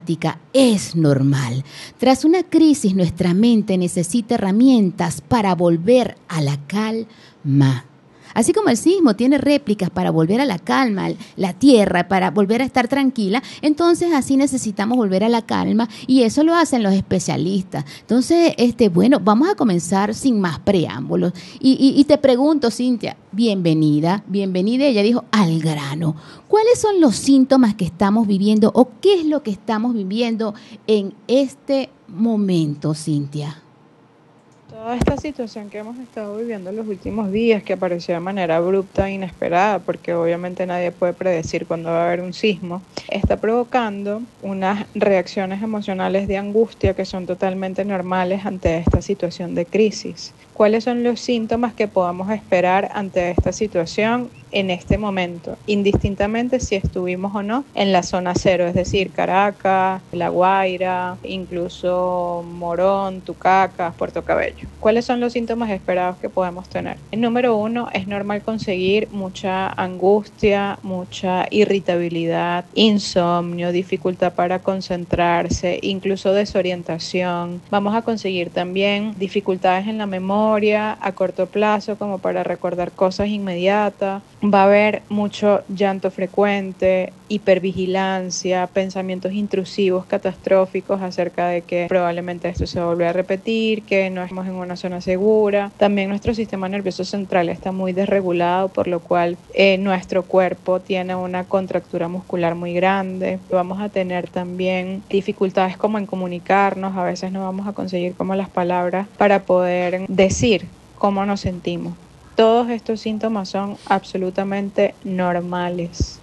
Es normal. Tras una crisis, nuestra mente necesita herramientas para volver a la calma. Así como el sismo tiene réplicas para volver a la calma, la tierra para volver a estar tranquila, entonces así necesitamos volver a la calma y eso lo hacen los especialistas. Entonces, bueno, vamos a comenzar sin más preámbulos. Y te pregunto, Cintia, bienvenida. Ella dijo al grano. ¿Cuáles son los síntomas que estamos viviendo o qué es lo que estamos viviendo en este momento, Cintia? Toda esta situación que hemos estado viviendo en los últimos días, que apareció de manera abrupta e inesperada, porque obviamente nadie puede predecir cuándo va a haber un sismo, está provocando unas reacciones emocionales de angustia que son totalmente normales ante esta situación de crisis. ¿Cuáles son los síntomas que podamos esperar ante esta situación en este momento, indistintamente si estuvimos o no en la zona cero, es decir, Caracas, La Guaira, incluso Morón, Tucacas, Puerto Cabello? ¿Cuáles son los síntomas esperados que podemos tener? El número 1, es normal conseguir mucha angustia, mucha irritabilidad, insomnio, dificultad para concentrarse, incluso desorientación. Vamos a conseguir también dificultades en la memoria a corto plazo, como para recordar cosas inmediatas. Va a haber mucho llanto frecuente, hipervigilancia, pensamientos intrusivos, catastróficos acerca de que probablemente esto se vuelva a repetir, que no estamos en una zona segura. También nuestro sistema nervioso central está muy desregulado, por lo cual nuestro cuerpo tiene una contractura muscular muy grande. Vamos a tener también dificultades como en comunicarnos, a veces no vamos a conseguir como las palabras para poder decir cómo nos sentimos. Todos estos síntomas son absolutamente normales.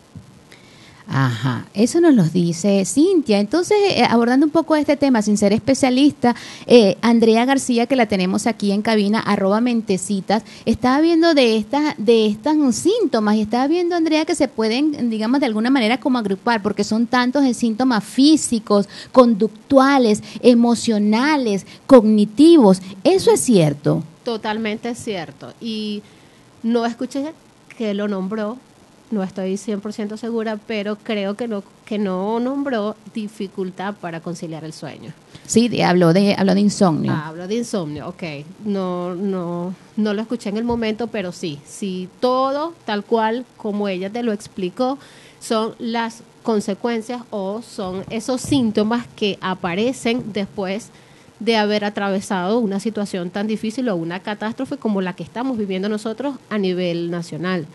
Ajá, eso nos lo dice Cintia. Entonces, abordando un poco este tema, sin ser especialista, Andrea García, que la tenemos aquí en cabina, @mentecitas, estaba viendo de estas síntomas y estaba viendo, Andrea, que se pueden, digamos, de alguna manera como agrupar, porque son tantos de síntomas físicos, conductuales, emocionales, cognitivos. ¿Eso es cierto? Totalmente cierto. Y no escuché que lo nombró, no estoy 100% segura, pero creo que no nombró dificultad para conciliar el sueño. Sí, habló de insomnio. Hablo de insomnio, ok. No lo escuché en el momento, pero sí, todo tal cual como ella te lo explicó, son las consecuencias o son esos síntomas que aparecen después de haber atravesado una situación tan difícil o una catástrofe como la que estamos viviendo nosotros a nivel nacional.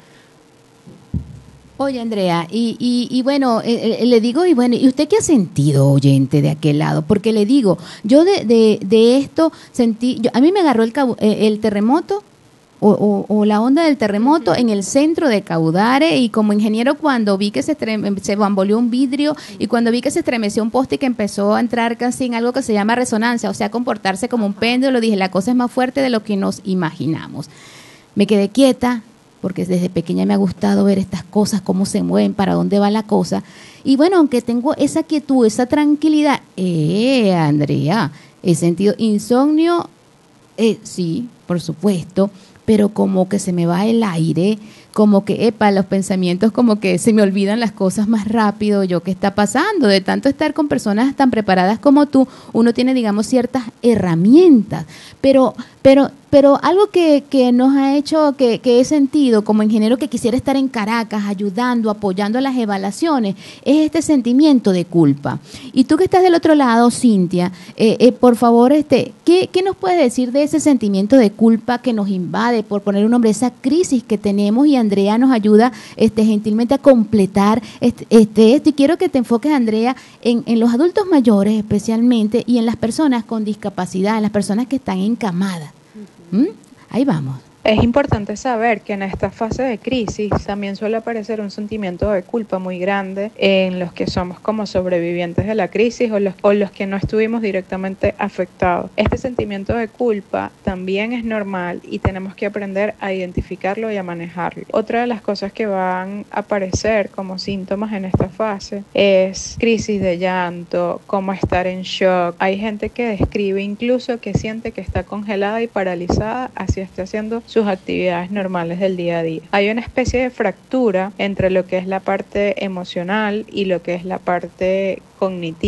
Oye, Andrea, y bueno, le digo, ¿y usted qué ha sentido, oyente, de aquel lado? Porque le digo, yo de esto sentí, a mí me agarró el terremoto, o la onda del terremoto en el centro de Caudare, y como ingeniero cuando vi que se bamboleó un vidrio y cuando vi que se estremeció un poste y que empezó a entrar casi en algo que se llama resonancia, o sea, comportarse como un péndulo, dije, la cosa es más fuerte de lo que nos imaginamos. Me quedé quieta porque desde pequeña me ha gustado ver estas cosas, cómo se mueven, para dónde va la cosa. Y bueno, aunque tengo esa quietud, esa tranquilidad, Andrea, he sentido insomnio, sí, por supuesto, pero como que se me va el aire, como que, los pensamientos como que se me olvidan las cosas más rápido. ¿Yo qué está pasando? De tanto estar con personas tan preparadas como tú, uno tiene, digamos, ciertas herramientas, pero algo que nos ha hecho, que he sentido como ingeniero que quisiera estar en Caracas ayudando, apoyando las evaluaciones, es este sentimiento de culpa. Y tú que estás del otro lado, Cintia, por favor, ¿qué nos puedes decir de ese sentimiento de culpa que nos invade, por poner un nombre, esa crisis que tenemos? Y Andrea nos ayuda gentilmente a completar esto. Y quiero que te enfoques, Andrea, en los adultos mayores especialmente y en las personas con discapacidad, en las personas que están encamadas. Ahí vamos. Es importante saber que en esta fase de crisis también suele aparecer un sentimiento de culpa muy grande en los que somos como sobrevivientes de la crisis o los que no estuvimos directamente afectados. Este sentimiento de culpa también es normal y tenemos que aprender a identificarlo y a manejarlo. Otra de las cosas que van a aparecer como síntomas en esta fase es crisis de llanto, como estar en shock. Hay gente que describe incluso que siente que está congelada y paralizada, así está haciendo su sus actividades normales del día a día. Hay una especie de fractura entre lo que es la parte emocional y lo que es la parte cognitiva.